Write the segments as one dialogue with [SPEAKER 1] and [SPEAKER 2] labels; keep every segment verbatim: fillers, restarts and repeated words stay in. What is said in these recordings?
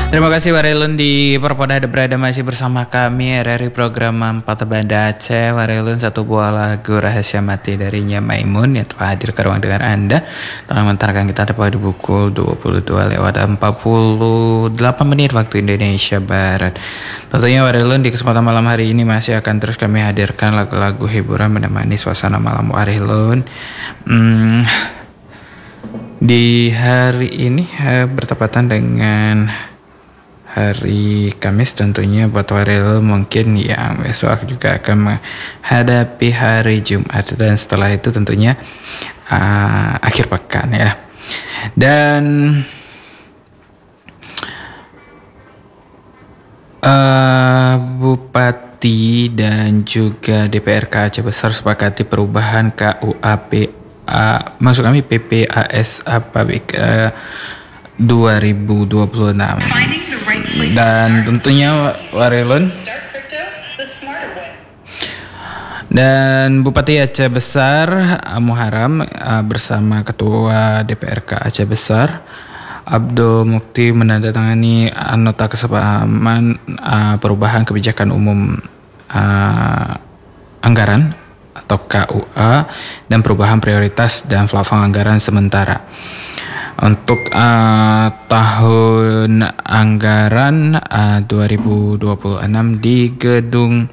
[SPEAKER 1] Terima kasih Warelun di Perpoda berada masih bersama kami R R I program empat Banda Aceh. Warelun satu buah lagu Rahasia Mati darinya Maimun yang telah hadir ke ruang dengan Anda. Telah mengantarkan kita tepat di pukul dua puluh dua lewat empat puluh delapan menit waktu Indonesia Barat. Tentunya Warelun di kesempatan malam hari ini masih akan terus kami hadirkan lagu-lagu hiburan menemani suasana malam Warelun. Hmm, di hari ini eh, bertepatan dengan hari Kamis, tentunya buat Warelun mungkin yang besok juga akan menghadapi hari Jumat, dan setelah itu tentunya uh, akhir pekan ya. Dan uh, Bupati dan juga D P R K Aceh Besar sepakati perubahan K U A P A, maksud kami P P A S apa uh, dua ribu dua puluh enam. Dan tentunya Warelun dan Bupati Aceh Besar Muharram uh, bersama Ketua D P R K Aceh Besar Abdul Mukti menandatangani nota kesepahaman uh, perubahan kebijakan umum uh, anggaran atau K U A dan perubahan prioritas dan plafon anggaran sementara untuk uh, tahun anggaran uh, dua ribu dua puluh enam di gedung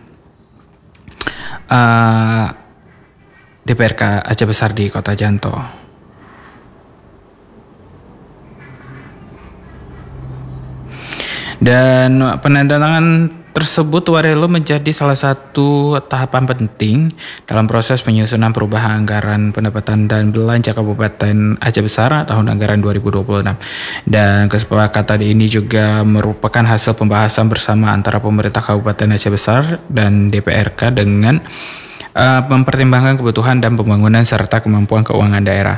[SPEAKER 1] uh, D P R K Aceh Besar di Kota Janto. Dan penandatangan tersebut Warelun menjadi salah satu tahapan penting dalam proses penyusunan perubahan anggaran pendapatan dan belanja Kabupaten Aceh Besar tahun anggaran dua ribu dua puluh enam. Dan kesepakatan ini juga merupakan hasil pembahasan bersama antara pemerintah Kabupaten Aceh Besar dan D P R K dengan uh, mempertimbangkan kebutuhan dan pembangunan serta kemampuan keuangan daerah.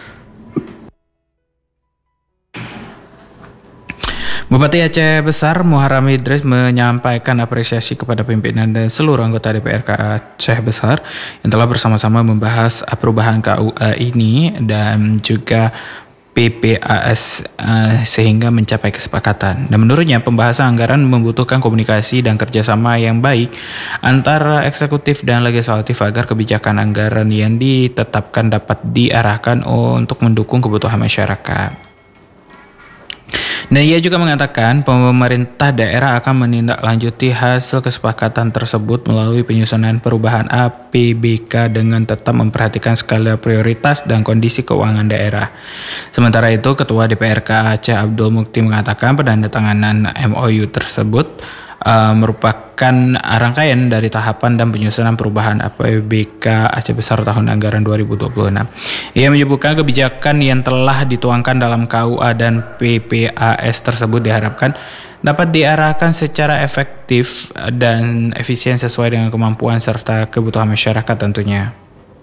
[SPEAKER 1] Bupati Aceh Besar Muharram Idris menyampaikan apresiasi kepada pimpinan dan seluruh anggota D P R K Aceh Besar yang telah bersama-sama membahas perubahan K U A ini dan juga P P A S uh, sehingga mencapai kesepakatan. Dan menurutnya pembahasan anggaran membutuhkan komunikasi dan kerjasama yang baik antara eksekutif dan legislatif agar kebijakan anggaran yang ditetapkan dapat diarahkan untuk mendukung kebutuhan masyarakat. Dan ia juga mengatakan pemerintah daerah akan menindaklanjuti hasil kesepakatan tersebut melalui penyusunan perubahan A P B K dengan tetap memperhatikan skala prioritas dan kondisi keuangan daerah. Sementara itu, Ketua D P R K Aceh Abdul Mukti mengatakan penandatanganan M O U tersebut uh, merupakan rangkaian dari tahapan dan penyusunan perubahan A P B K Aceh Besar tahun anggaran dua ribu dua puluh enam. Ia menyebutkan kebijakan yang telah dituangkan dalam K U A dan P P A S tersebut diharapkan dapat diarahkan secara efektif dan efisien sesuai dengan kemampuan serta kebutuhan masyarakat tentunya.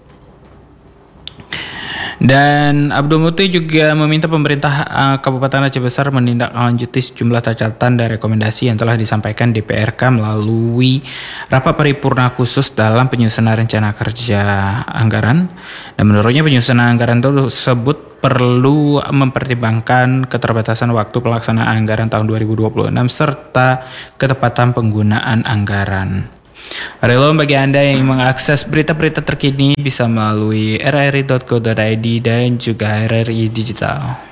[SPEAKER 1] Dan Abdul Mukti juga meminta pemerintah uh, Kabupaten Aceh Besar menindaklanjuti sejumlah catatan dan rekomendasi yang telah disampaikan D P R K melalui rapat paripurna khusus dalam penyusunan rencana kerja anggaran. Dan menurutnya penyusunan anggaran tersebut perlu mempertimbangkan keterbatasan waktu pelaksanaan anggaran tahun dua ribu dua puluh enam serta ketepatan penggunaan anggaran. Warelun, bagi Anda yang mengakses berita-berita terkini bisa melalui r r i dot co dot i d dan juga R R I Digital.